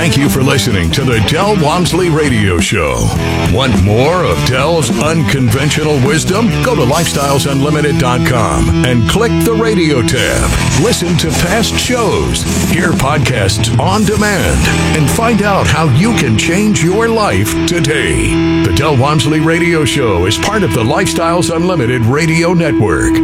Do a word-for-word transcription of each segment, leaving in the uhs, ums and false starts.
Thank you for listening to the Del Walmsley Radio Show. Want more of Del's unconventional wisdom? Go to lifestyles unlimited dot com and click the radio tab. Listen to past shows, hear podcasts on demand, and find out how you can change your life today. The Del Walmsley Radio Show is part of the Lifestyles Unlimited Radio Network.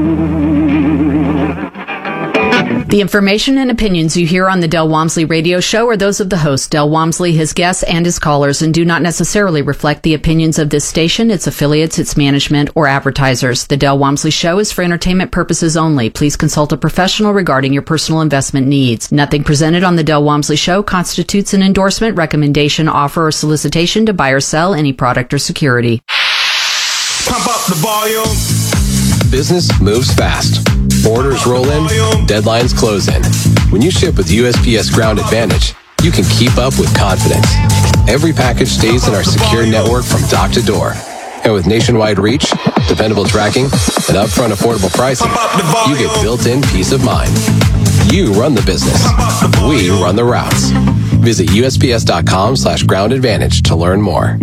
The information and opinions you hear on the Del Walmsley Radio Show are those of the host, Del Walmsley, his guests, and his callers, and do not necessarily reflect the opinions of this station, its affiliates, its management, or advertisers. The Del Walmsley Show is for entertainment purposes only. Please consult a professional regarding your personal investment needs. Nothing presented on the Del Walmsley Show constitutes an endorsement, recommendation, offer, or solicitation to buy or sell any product or security. Pump up the volume. Business moves fast. Orders roll in, deadlines close in. When you ship with U S P S Ground Advantage, you can keep up with confidence. Every package stays in our secure network from dock to door. And with nationwide reach, dependable tracking, and upfront affordable pricing, you get built-in peace of mind. You run the business. We run the routes. Visit U S P S dot com slash ground advantage to learn more.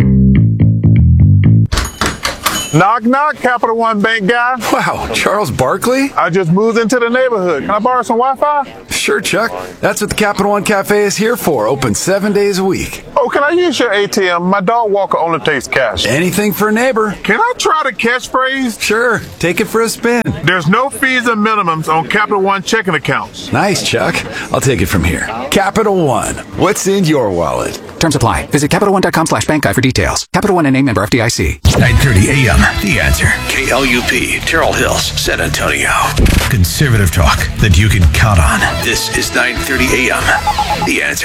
Knock, knock, Capital One Bank guy. Wow, Charles Barkley? I just moved into the neighborhood. Can I borrow some Wi-Fi? Sure, Chuck. That's what the Capital One Cafe is here for. Open seven days a week. Oh, can I use your A T M? My dog walker only takes cash. Anything for a neighbor. Can I try the catchphrase? Sure. Take it for a spin. There's no fees and minimums on Capital One checking accounts. Nice, Chuck. I'll take it from here. Capital One. What's in your wallet? Terms apply. Visit Capital One dot com slash bank guide for details. Capital One N A member F D I C. nine thirty a.m. The Answer. K L U P, Terrell Hills, San Antonio. Conservative talk that you can count on. This is nine thirty a.m. The Answer.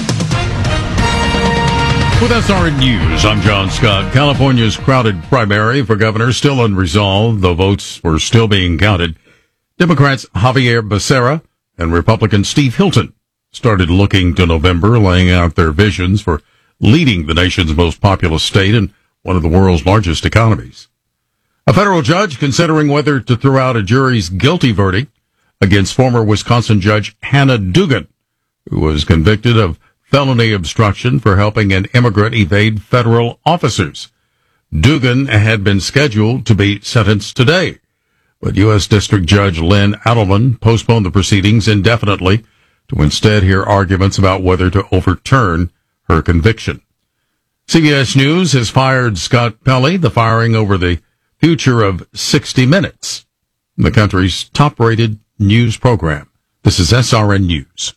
With S R N News, I'm John Scott. California's crowded primary for governor still unresolved, though votes were still being counted. Democrats Javier Becerra and Republican Steve Hilton started looking to November, laying out their visions for leading the nation's most populous state and one of the world's largest economies. A federal judge considering whether to throw out a jury's guilty verdict against former Wisconsin Judge Hannah Dugan, who was convicted of felony obstruction for helping an immigrant evade federal officers. Dugan had been scheduled to be sentenced today, but U S District Judge Lynn Adelman postponed the proceedings indefinitely to instead hear arguments about whether to overturn her conviction. C B S News has fired Scott Pelley, the firing over the future of sixty minutes, the country's top-rated news program. This is S R N News.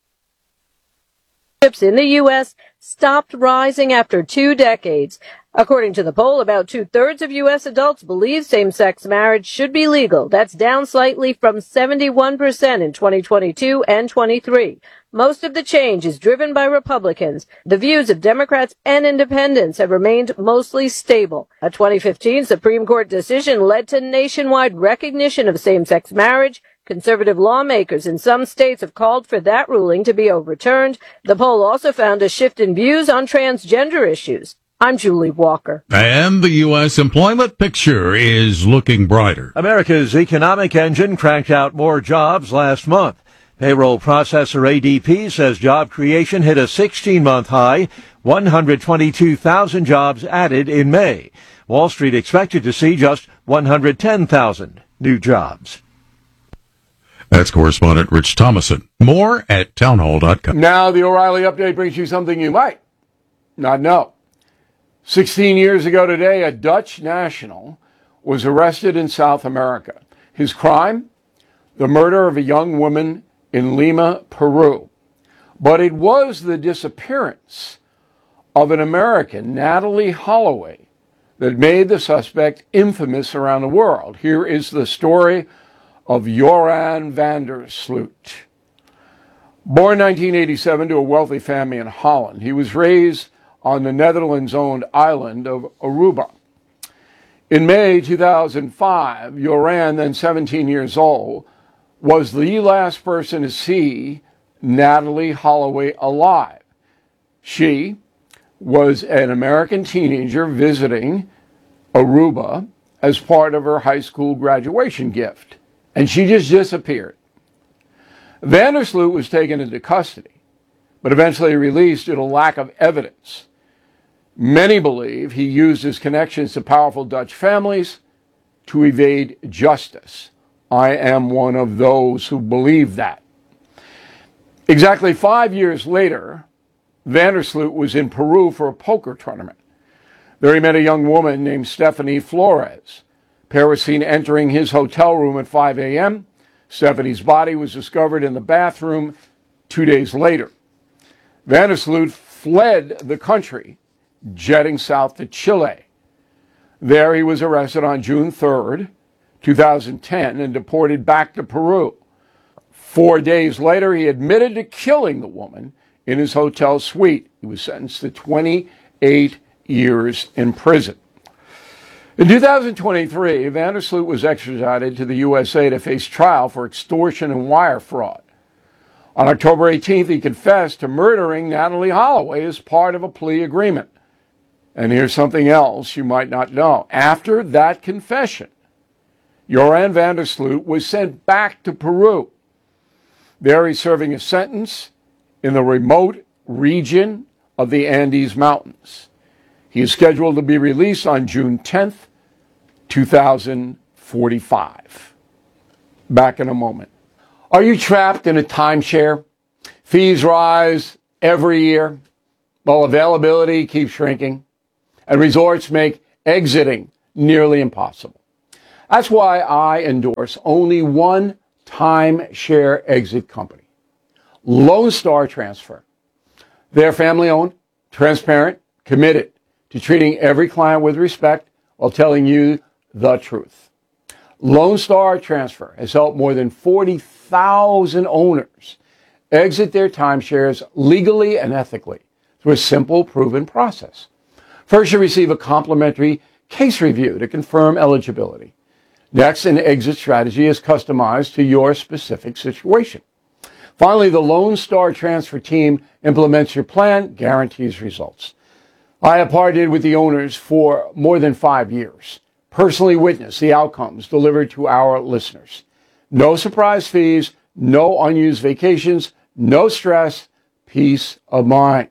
In the U S stopped rising after two decades. According to the poll, about two-thirds of U S adults believe same-sex marriage should be legal. That's down slightly from seventy-one percent in twenty twenty-two and twenty-three. Most of the change is driven by Republicans. The views of Democrats and independents have remained mostly stable. A twenty fifteen Supreme Court decision led to nationwide recognition of same-sex marriage. Conservative lawmakers in some states have called for that ruling to be overturned. The poll also found a shift in views on transgender issues. I'm Julie Walker. And the U S employment picture is looking brighter. America's economic engine cranked out more jobs last month. Payroll processor A D P says job creation hit a sixteen-month high, one hundred twenty-two thousand jobs added in May. Wall Street expected to see just one hundred ten thousand new jobs. That's correspondent Rich Thomason. More at townhall dot com. Now the O'Reilly Update brings you something you might not know. Sixteen years ago today, a Dutch national was arrested in South America. His crime? The murder of a young woman in Lima, Peru. But it was the disappearance of an American, Natalee Holloway, that made the suspect infamous around the world. Here is the story of Joran van der Sloot. Born nineteen eighty-seven to a wealthy family in Holland, he was raised on the Netherlands-owned island of Aruba. In May two thousand five, Joran, then seventeen years old, was the last person to see Natalee Holloway alive. She was an American teenager visiting Aruba as part of her high school graduation gift, and she just disappeared. Van der Sloot was taken into custody, but eventually released due to lack of evidence. Many believe he used his connections to powerful Dutch families to evade justice. I am one of those who believe that. Exactly five years later, Vandersloot was in Peru for a poker tournament. There he met a young woman named Stephanie Flores. The pair was seen entering his hotel room at five a.m. Stephanie's body was discovered in the bathroom two days later. Vandersloot fled the country, jetting south to Chile. There he was arrested on June third, two thousand ten, and deported back to Peru. Four days later, he admitted to killing the woman in his hotel suite. He was sentenced to twenty-eight years in prison. In two thousand twenty-three, Vandersloot was extradited to the U S A to face trial for extortion and wire fraud. On October eighteenth, he confessed to murdering Natalie Holloway as part of a plea agreement. And here's something else you might not know. After that confession, Joran Vandersloot was sent back to Peru. There he's serving a sentence in the remote region of the Andes Mountains. He is scheduled to be released on June tenth, two thousand forty-five. Back in a moment. Are you trapped in a timeshare? Fees rise every year, while availability keeps shrinking, and resorts make exiting nearly impossible. That's why I endorse only one timeshare exit company, Lone Star Transfer. They're family-owned, transparent, committed to treating every client with respect while telling you the truth. Lone Star Transfer has helped more than forty thousand owners exit their timeshares legally and ethically through a simple, proven process. First, you receive a complimentary case review to confirm eligibility. Next, an exit strategy is customized to your specific situation. Finally, the Lone Star Transfer team implements your plan, guarantees results. I have partnered with the owners for more than five years, personally witnessed the outcomes delivered to our listeners. No surprise fees, no unused vacations, no stress, peace of mind.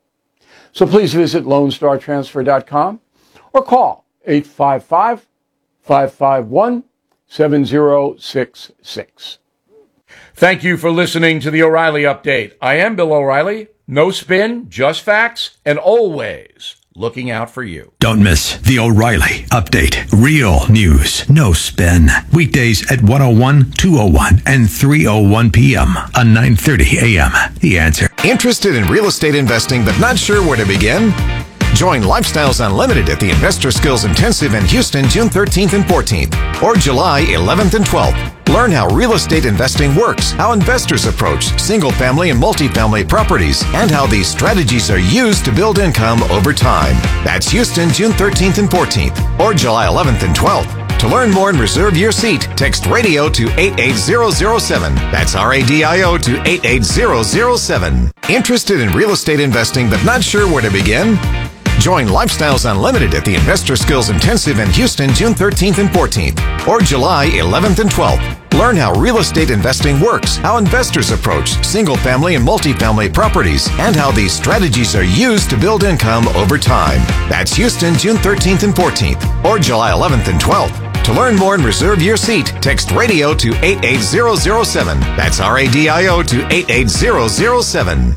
So please visit lone star transfer dot com or call eight five five, five five one, seven zero six six. Thank you for listening to the O'Reilly Update. I am Bill O'Reilly. No spin, just facts, and always looking out for you. Don't miss the O'Reilly Update. Real news, no spin. Weekdays at one oh one, two oh one, and three oh one p.m. on nine thirty a.m. The Answer. Interested in real estate investing but not sure where to begin? Join Lifestyles Unlimited at the Investor Skills Intensive in Houston, June thirteenth and fourteenth, or July eleventh and twelfth. Learn how real estate investing works, how investors approach single-family and multifamily properties, and how these strategies are used to build income over time. That's Houston, June thirteenth and fourteenth, or July eleventh and twelfth. To learn more and reserve your seat, text radio to eight eight zero zero seven. That's R A D I O to eight eight zero zero seven. Interested in real estate investing but not sure where to begin? Join Lifestyles Unlimited at the Investor Skills Intensive in Houston, June thirteenth and fourteenth, or July eleventh and twelfth. Learn how real estate investing works, how investors approach single-family and multifamily properties, and how these strategies are used to build income over time. That's Houston, June thirteenth and fourteenth, or July eleventh and twelfth. To learn more and reserve your seat, text radio to eight eight zero zero seven. That's R A D I O to eight eight zero zero seven.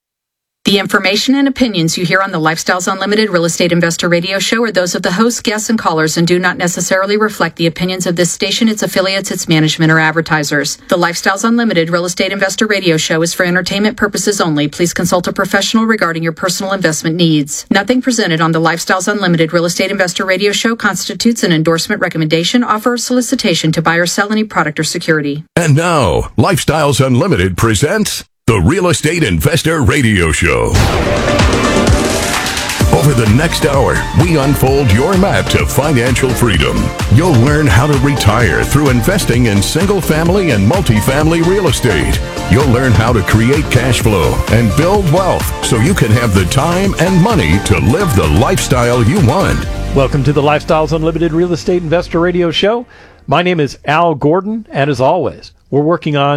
The information and opinions you hear on the Lifestyles Unlimited Real Estate Investor Radio Show are those of the hosts, guests, and callers and do not necessarily reflect the opinions of this station, its affiliates, its management, or advertisers. The Lifestyles Unlimited Real Estate Investor Radio Show is for entertainment purposes only. Please consult a professional regarding your personal investment needs. Nothing presented on the Lifestyles Unlimited Real Estate Investor Radio Show constitutes an endorsement, recommendation, offer, or solicitation to buy or sell any product or security. And now, Lifestyles Unlimited presents the Real Estate Investor Radio Show. Over the next hour, we unfold your map to financial freedom. You'll learn how to retire through investing in single-family and multifamily real estate. You'll learn how to create cash flow and build wealth so you can have the time and money to live the lifestyle you want. Welcome to the Lifestyles Unlimited Real Estate Investor Radio Show. My name is Al Gordon, and as always, we're working on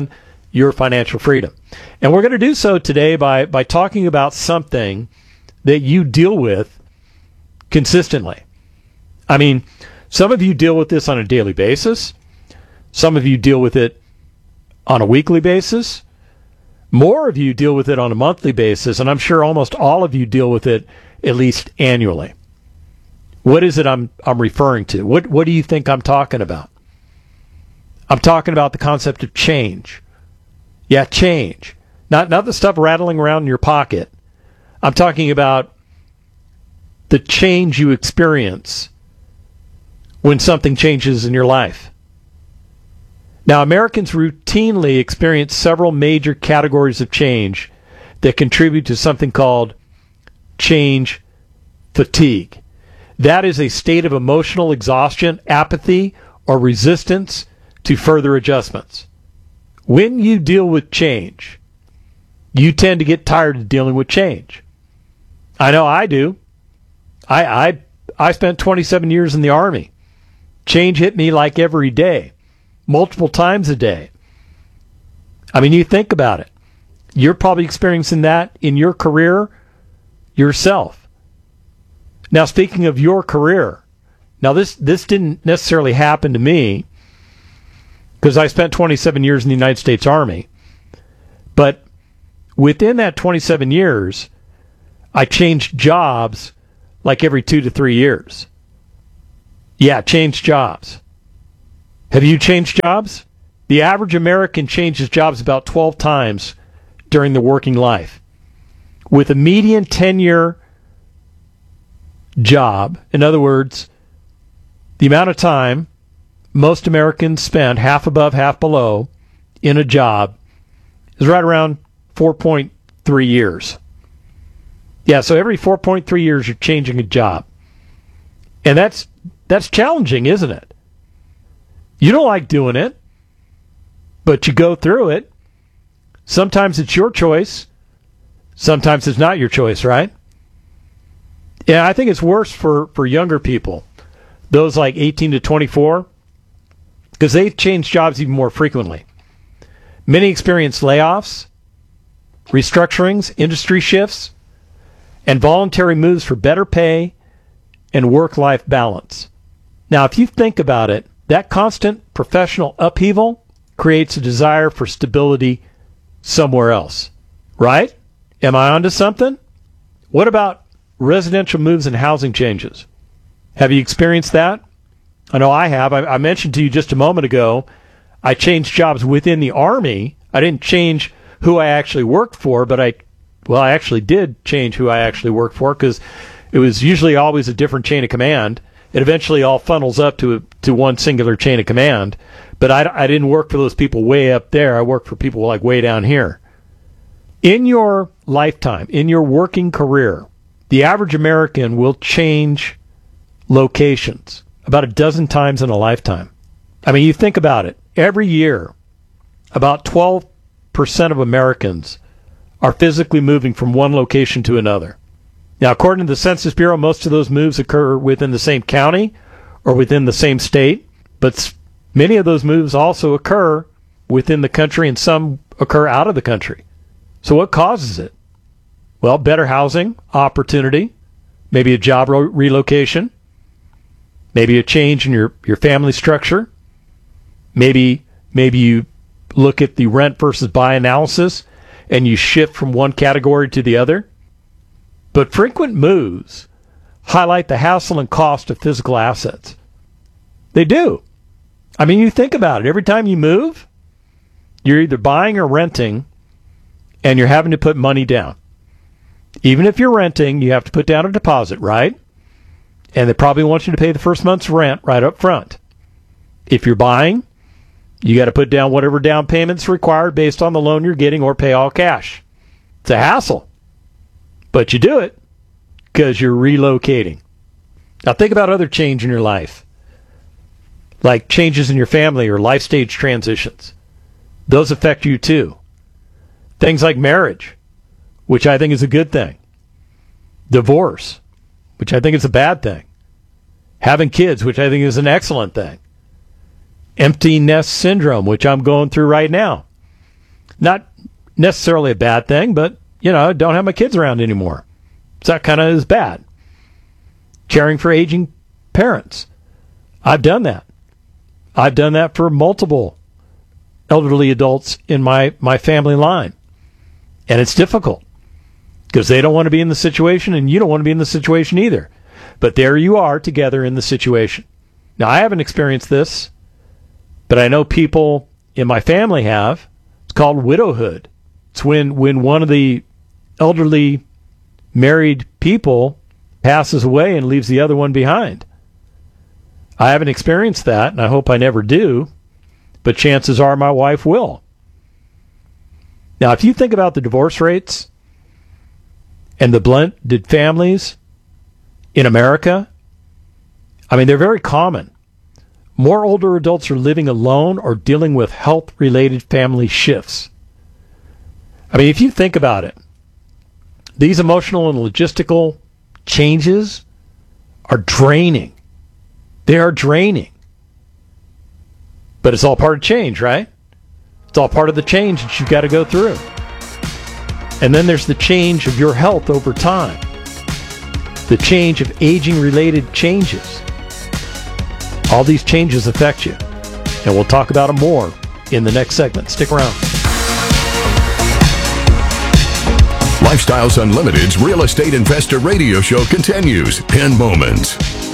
your financial freedom. And we're going to do so today by, by talking about something that you deal with consistently. I mean, some of you deal with this on a daily basis. Some of you deal with it on a weekly basis. More of you deal with it on a monthly basis, and I'm sure almost all of you deal with it at least annually. What is it I'm I'm referring to? What what do you think I'm talking about? I'm talking about the concept of change. Yeah, change. Not not the stuff rattling around in your pocket. I'm talking about the change you experience when something changes in your life. Now, Americans routinely experience several major categories of change that contribute to something called change fatigue. That is a state of emotional exhaustion, apathy, or resistance to further adjustments. When you deal with change, you tend to get tired of dealing with change. I know I do. I I I spent twenty-seven years in the Army. Change hit me like every day. Multiple times a day. I mean, you think about it. You're probably experiencing that in your career yourself. Now, speaking of your career, now this, this didn't necessarily happen to me because I spent twenty-seven years in the United States Army. But within that twenty-seven years, I changed jobs like every two to three years. Yeah, changed jobs. Have you changed jobs? The average American changes jobs about twelve times during their working life. With a median ten-year job, in other words, the amount of time most Americans spend, half above, half below, in a job, is right around four point three years. Yeah, so every four point three years you're changing a job. And that's that's challenging, isn't it? You don't like doing it, but you go through it. Sometimes it's your choice. Sometimes it's not your choice, right? Yeah, I think it's worse for, for younger people, those like eighteen to twenty-four, because they change jobs even more frequently. Many experience layoffs, restructurings, industry shifts, and voluntary moves for better pay and work-life balance. Now, if you think about it, that constant professional upheaval creates a desire for stability somewhere else, right? Am I onto something? What about residential moves and housing changes? Have you experienced that? I know I have. I, I mentioned to you just a moment ago, I changed jobs within the Army. I didn't change who I actually worked for, but I, well, I actually did change who I actually worked for because it was usually always a different chain of command. It eventually all funnels up to a, to one singular chain of command. But I, I didn't work for those people way up there. I worked for people like way down here. In your lifetime, in your working career, the average American will change locations about a dozen times in a lifetime. I mean, you think about it. Every year, about twelve percent of Americans are physically moving from one location to another. Now, according to the Census Bureau, most of those moves occur within the same county or within the same state, but many of those moves also occur within the country and some occur out of the country. So what causes it? Well, better housing, opportunity, maybe a job re- relocation, maybe a change in your, your family structure, maybe maybe you look at the rent versus buy analysis and you shift from one category to the other. But frequent moves highlight the hassle and cost of physical assets. They do. I mean, you think about it. Every time you move, you're either buying or renting, and you're having to put money down. Even if you're renting, you have to put down a deposit, right? And they probably want you to pay the first month's rent right up front. If you're buying, you got to put down whatever down payment's required based on the loan you're getting or pay all cash. It's a hassle. But you do it because you're relocating. Now think about other change in your life, like changes in your family or life stage transitions. Those affect you too. Things like marriage, which I think is a good thing. Divorce, which I think is a bad thing. Having kids, which I think is an excellent thing. Empty nest syndrome, which I'm going through right now. Not necessarily a bad thing, but, you know, I don't have my kids around anymore. So that kind of is bad. Caring for aging parents. I've done that. I've done that for multiple elderly adults in my, my family line. And it's difficult because they don't want to be in the situation and you don't want to be in the situation either. But there you are together in the situation. Now, I haven't experienced this, but I know people in my family have. It's called widowhood. It's when, when one of the elderly married people passes away and leaves the other one behind. I haven't experienced that, and I hope I never do, but chances are my wife will. Now, if you think about the divorce rates and the blended families in America, I mean, they're very common. More older adults are living alone or dealing with health-related family shifts. I mean, if you think about it, these emotional and logistical changes are draining. They are draining. But it's all part of change, right? It's all part of the change that you've got to go through. And then there's the change of your health over time. The change of aging-related changes. All these changes affect you. And we'll talk about them more in the next segment. Stick around. Lifestyles Unlimited's Real Estate Investor Radio Show continues in moments.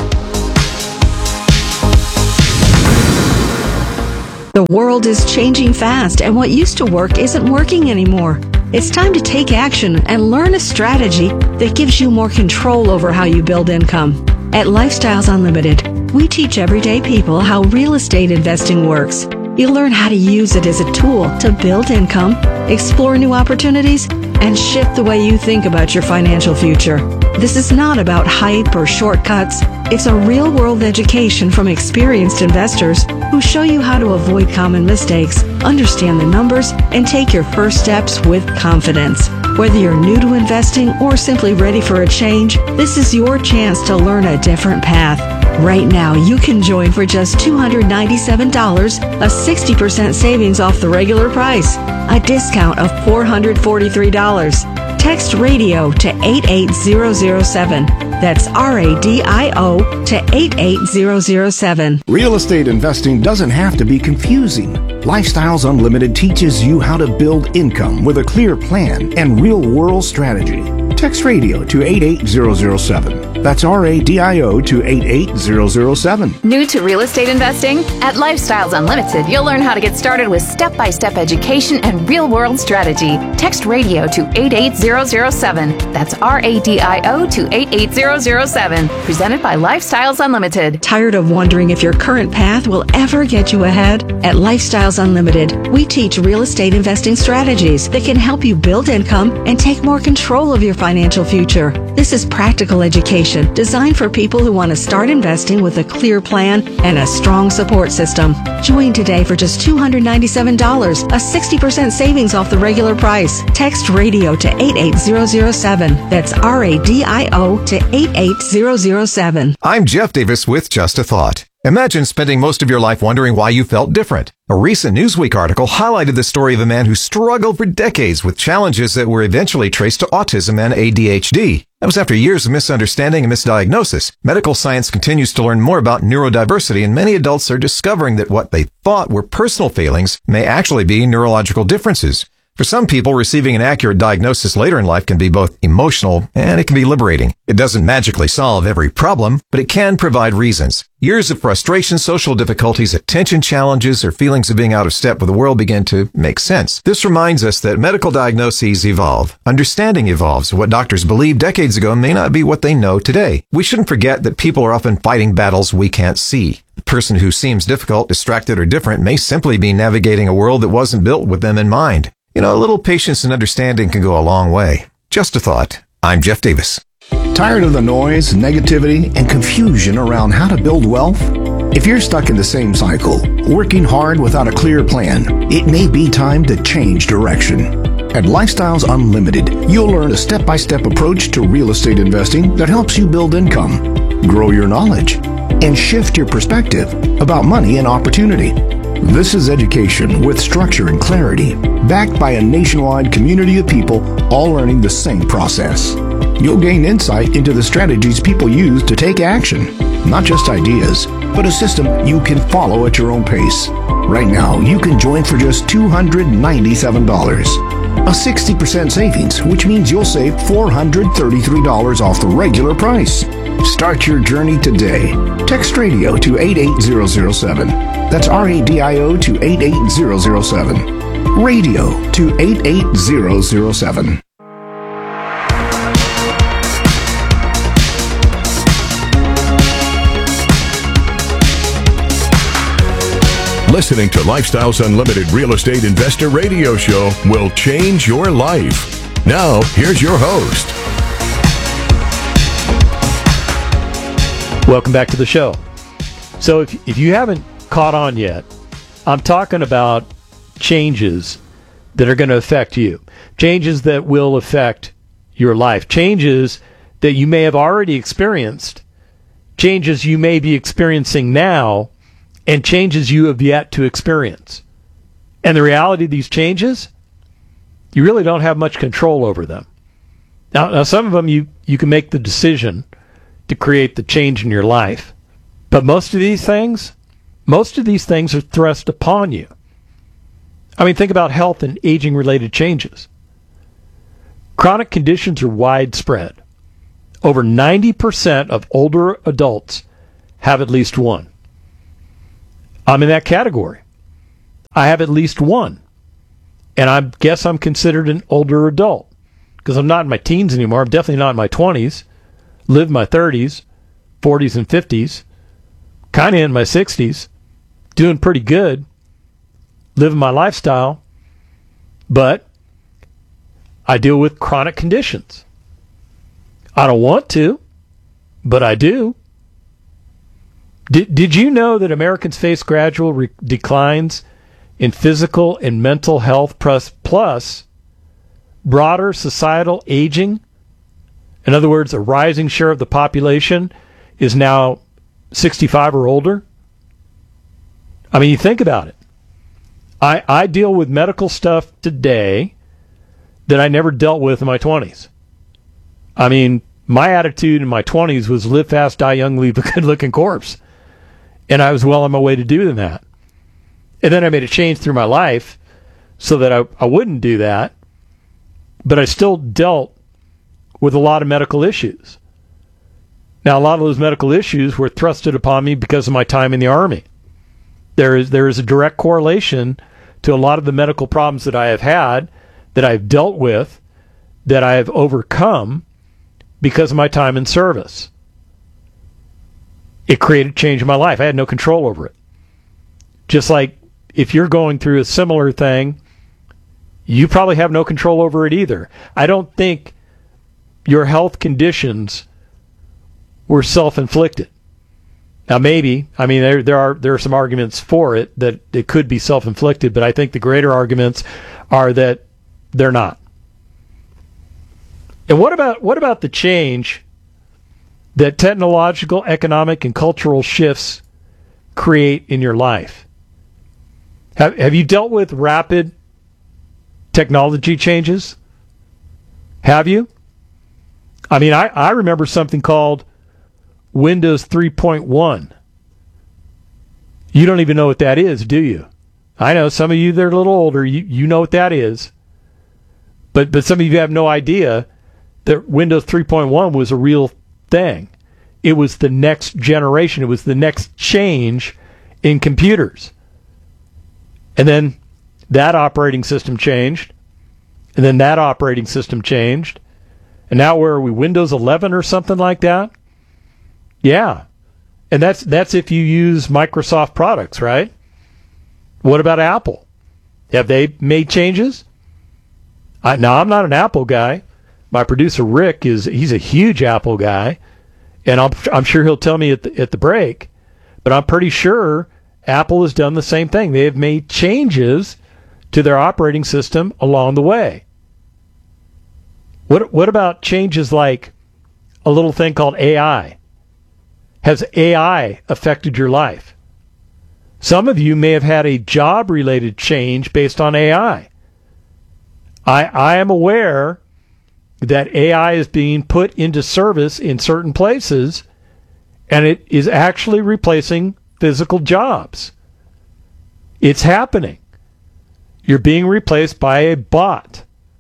The world is changing fast, and what used to work isn't working anymore. It's time to take action and learn a strategy that gives you more control over how you build income. At Lifestyles Unlimited, we teach everyday people how real estate investing works. You'll learn how to use it as a tool to build income, explore new opportunities, and shift the way you think about your financial future. This is not about hype or shortcuts. It's a real-world education from experienced investors who show you how to avoid common mistakes, understand the numbers, and take your first steps with confidence. Whether you're new to investing or simply ready for a change, this is your chance to learn a different path. Right now, you can join for just two hundred ninety-seven dollars, a sixty percent savings off the regular price, a discount of four hundred forty-three dollars. Text radio to eight eight zero zero seven. That's R A D I O to eight eight zero zero seven. Real estate investing doesn't have to be confusing. Lifestyles Unlimited teaches you how to build income with a clear plan and real-world strategy. Text radio to eight eight zero zero seven. That's R A D I O to eight eight zero zero seven. New to real estate investing? At Lifestyles Unlimited, you'll learn how to get started with step-by-step education and real-world strategy. Text radio to eight eight zero zero seven. That's R A D I O to eight eight zero zero seven. Presented by Lifestyles Unlimited. Tired of wondering if your current path will ever get you ahead? At Lifestyles Unlimited, we teach real estate investing strategies that can help you build income and take more control of your financial future. This is practical education designed for people who want to start investing with a clear plan and a strong support system. Join today for just two hundred ninety-seven dollars, a sixty percent savings off the regular price. Text radio to eight eight zero zero seven. That's R A D I O to eight eight zero zero seven. I'm Jeff Davis with Just a Thought. Imagine spending most of your life wondering why you felt different. A recent Newsweek article highlighted the story of a man who struggled for decades with challenges that were eventually traced to autism and A D H D. That was after years of misunderstanding and misdiagnosis. Medical science continues to learn more about neurodiversity, and many adults are discovering that what they thought were personal failings may actually be neurological differences. For some people, receiving an accurate diagnosis later in life can be both emotional and it can be liberating. It doesn't magically solve every problem, but it can provide reasons. Years of frustration, social difficulties, attention challenges, or feelings of being out of step with the world begin to make sense. This reminds us that medical diagnoses evolve. Understanding evolves. What doctors believed decades ago may not be what they know today. We shouldn't forget that people are often fighting battles we can't see. The person who seems difficult, distracted, or different may simply be navigating a world that wasn't built with them in mind. You know, a little patience and understanding can go a long way. Just a thought. I'm Jeff Davis. Tired of the noise, negativity, and confusion around how to build wealth? If you're stuck in the same cycle, working hard without a clear plan, it may be time to change direction. At Lifestyles Unlimited, you'll learn a step-by-step approach to real estate investing that helps you build income, grow your knowledge, and shift your perspective about money and opportunity. This is education with structure and clarity, backed by a nationwide community of people all learning the same process. You'll gain insight into the strategies people use to take action, not just ideas, but a system you can follow at your own pace. Right now, you can join for just two hundred ninety-seven dollars. A sixty percent savings, which means you'll save four hundred thirty-three dollars off the regular price. Start your journey today. Text radio to eight eight zero zero seven. That's R A D I O to eight eight zero zero seven. Radio to eight eight zero zero seven. Listening to Lifestyles Unlimited Real Estate Investor Radio Show will change your life. Now, here's your host. Welcome back to the show. So if, if you haven't caught on yet, I'm talking about changes that are going to affect you. Changes that will affect your life. Changes that you may have already experienced. Changes you may be experiencing now. And changes you have yet to experience. And the reality of these changes, you really don't have much control over them. Now, now some of them you, you can make the decision to create the change in your life. But most of these things, most of these things are thrust upon you. I mean, think about health and aging-related changes. Chronic conditions are widespread. Over ninety percent of older adults have at least one. I'm in that category. I have at least one. And I guess I'm considered an older adult because I'm not in my teens anymore. I'm definitely not in my twenties. Lived my thirties, forties, and fifties. Kind of in my sixties. Doing pretty good. Living my lifestyle. But I deal with chronic conditions. I don't want to, but I do. Did Did you know that Americans face gradual re- declines in physical and mental health plus, plus broader societal aging? In other words, a rising share of the population is now sixty-five or older. I mean, you think about it. I, I deal with medical stuff today that I never dealt with in my twenties. I mean, my attitude in my twenties was live fast, die young, leave a good-looking corpse. And I was well on my way to doing that. And then I made a change through my life so that I, I wouldn't do that. But I still dealt with a lot of medical issues. Now, a lot of those medical issues were thrusted upon me because of my time in the Army. There is there is a direct correlation to a lot of the medical problems that I have had, that I've dealt with, that I have overcome because of my time in service. It created change in my life. I had no control over it. Just like if you're going through a similar thing, you probably have no control over it either. I don't think your health conditions were self-inflicted. Now, maybe, I mean, there there are there are some arguments for it that it could be self-inflicted, but I think the greater arguments are that they're not. And what about what about the change that technological, economic, and cultural shifts create in your life? Have Have you dealt with rapid technology changes? Have you? I mean, I, I remember something called Windows three point one. You don't even know what that is, do you? I know some of you that are a little older, you, you know what that is. But but some of you have no idea that Windows three point one was a real thing. It was the next generation. It was the next change in computers. And then that operating system changed. And then that operating system changed. And now where are we? Windows eleven or something like that? Yeah. And that's that's if you use Microsoft products, right? What about Apple? Have they made changes? I, now, I'm not an Apple guy. My producer, Rick, is he's a huge Apple guy. And I'm, I'm sure he'll tell me at the, at the break. But I'm pretty sure Apple has done the same thing. They have made changes to their operating system along the way. What what about changes like a little thing called A I? Has A I affected your life? Some of you may have had a job-related change based on A I. I, I am aware that A I is being put into service in certain places, and it is actually replacing physical jobs. It's happening. You're being replaced by a bot.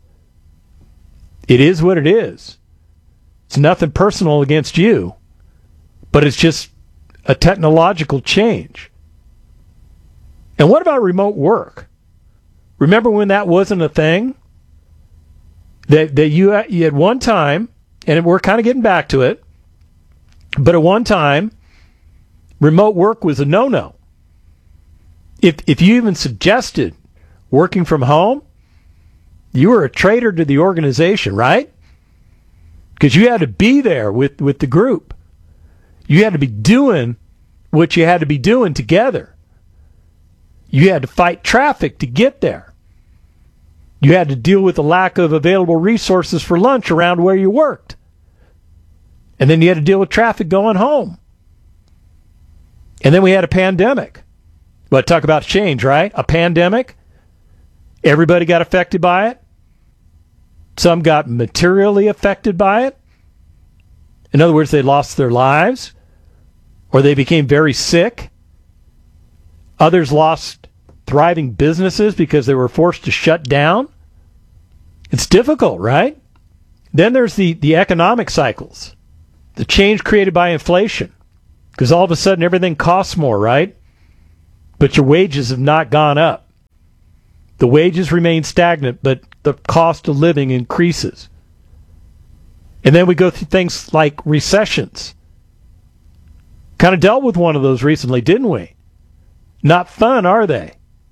It is what it is. It's nothing personal against you, but it's just a technological change. And what about remote work? Remember when that wasn't a thing? That that you, you at one time, and we're kind of getting back to it, but at one time, remote work was a no-no. If if you even suggested working from home, you were a traitor to the organization, right? Because you had to be there with, with the group. You had to be doing what you had to be doing together. You had to fight traffic to get there. You had to deal with the lack of available resources for lunch around where you worked. And then you had to deal with traffic going home. And then we had a pandemic. But talk about change, right? A pandemic. Everybody got affected by it. Some got materially affected by it. In other words, they lost their lives, or they became very sick. Others lost thriving businesses because they were forced to shut down. It's difficult, right? Then there's the, the economic cycles, the change created by inflation, because all of a sudden everything costs more, right? But your wages have not gone up. The wages remain stagnant, but the cost of living increases. And then we go through things like recessions. Kind of dealt with one of those recently, didn't we? Not fun, are they?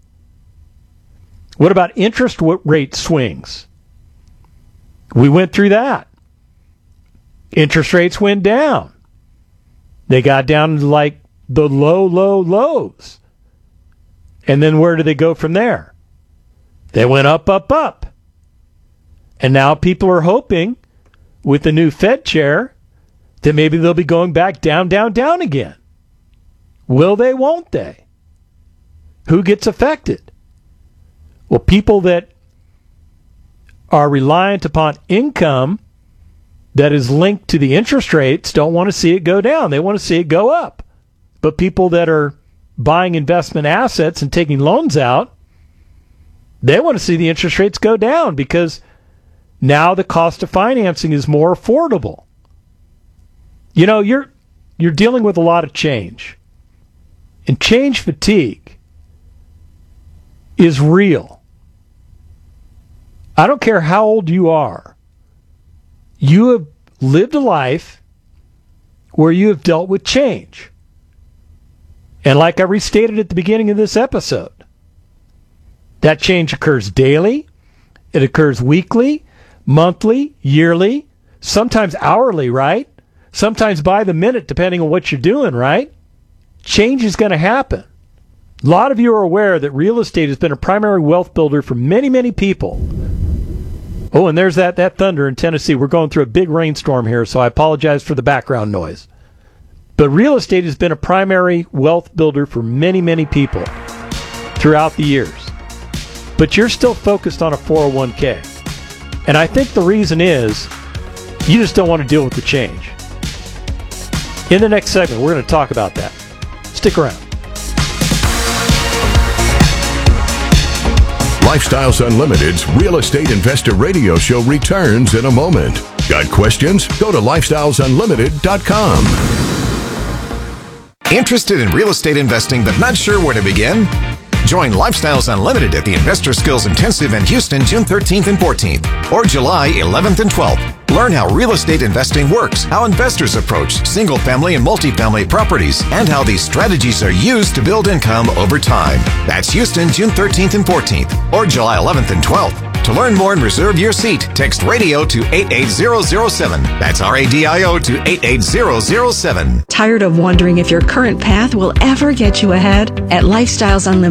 What about interest rate swings? We went through that. Interest rates went down. They got down to like the low, low lows. And then where do they go from there? They went up, up, up. And now people are hoping with the new Fed chair that maybe they'll be going back down, down, down again. Will they, won't they? Who gets affected? Well, people that are reliant upon income that is linked to the interest rates don't want to see it go down. They want to see it go up. But people that are buying investment assets and taking loans out, they want to see the interest rates go down because now the cost of financing is more affordable. You know, you're you're dealing with a lot of change. And change fatigue is real. I don't care how old you are. You have lived a life where you have dealt with change. And like I restated at the beginning of this episode, that change occurs daily, it occurs weekly, monthly, yearly, sometimes hourly, right? Sometimes by the minute, depending on what you're doing, right? Change is going to happen. A lot of you are aware that real estate has been a primary wealth builder for many, many people. Oh, and there's that, that thunder in Tennessee. We're going through a big rainstorm here, so I apologize for the background noise. But real estate has been a primary wealth builder for many, many people throughout the years. But you're still focused on a four oh one k. And I think the reason is you just don't want to deal with the change. In the next segment, we're going to talk about that. Stick around. Lifestyles Unlimited's Real Estate Investor Radio Show returns in a moment. Got questions? Go to lifestyles unlimited dot com. Interested in real estate investing but not sure where to begin? Join Lifestyles Unlimited at the Investor Skills Intensive in Houston June thirteenth and fourteenth or July eleventh and twelfth. Learn how real estate investing works, how investors approach single-family and multifamily properties, and how these strategies are used to build income over time. That's Houston June thirteenth and fourteenth or July eleventh and twelfth. To learn more and reserve your seat, text radio to eight eight zero zero seven. That's R A D I O to eight eight zero zero seven. Tired of wondering if your current path will ever get you ahead? At Lifestyles Unlimited,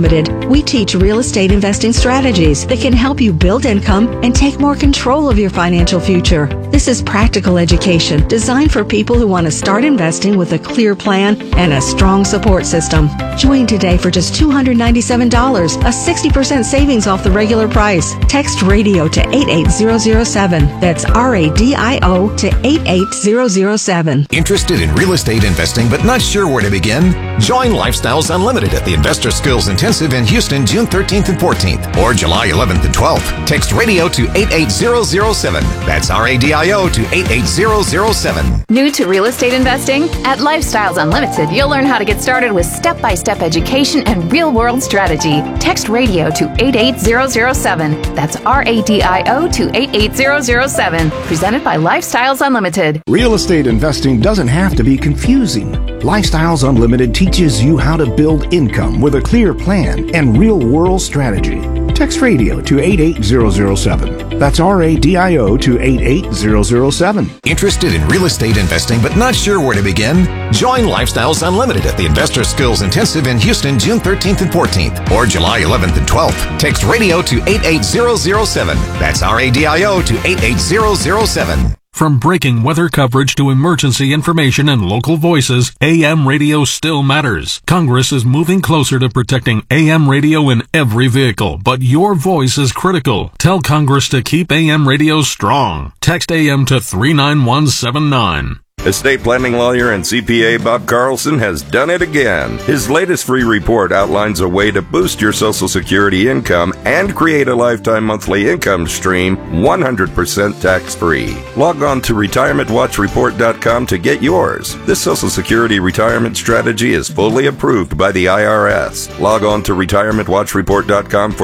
We teach real estate investing strategies that can help you build income and take more control of your financial future. This is practical education designed for people who want to start investing with a clear plan and a strong support system. Join today for just two hundred ninety-seven dollars, a sixty percent savings off the regular price. Text radio to eight eight zero zero seven. That's R A D I O to eight eight zero zero seven. Interested in real estate investing but not sure where to begin? Join Lifestyles Unlimited at the Investor Skills Intensive in Houston June thirteenth and fourteenth or July eleventh and twelfth. Text radio to eight eight zero zero seven. That's R A D I O to eight eight zero zero seven. New to real estate investing? At Lifestyles Unlimited, you'll learn how to get started with step-by-step education and real-world strategy. Text radio to eight eight zero zero seven. That's R A D I O to eight eight zero zero seven. Presented by Lifestyles Unlimited. Real estate investing doesn't have to be confusing. Lifestyles Unlimited teaches you how to build income with a clear plan and real-world strategy. Text radio to eight eight zero zero seven. That's R A D I O to eight eight zero zero seven. Interested in real estate investing but not sure where to begin? Join Lifestyles Unlimited at the Investor Skills Intensive in Houston June thirteenth and fourteenth or July eleventh and twelfth. Text radio to eight eight zero zero seven. That's R A D I O to eight eight zero zero seven. From breaking weather coverage to emergency information and local voices, A M radio still matters. Congress is moving closer to protecting A M radio in every vehicle, but your voice is critical. Tell Congress to keep A M radio strong. Text A M to three nine one seven nine. Estate planning lawyer and C P A Bob Carlson has done it again. His latest free report outlines a way to boost your Social Security income and create a lifetime monthly income stream one hundred percent tax-free. Log on to retirement watch report dot com to get yours. This Social Security retirement strategy is fully approved by the I R S. Log on to retirement watch report dot com for